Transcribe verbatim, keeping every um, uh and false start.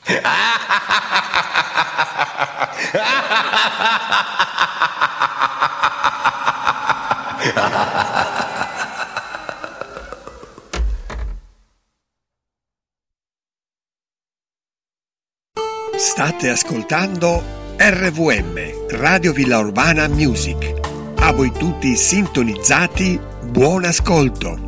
State ascoltando R V M, Radio Villa Urbana Music. A voi tutti sintonizzati, buon ascolto.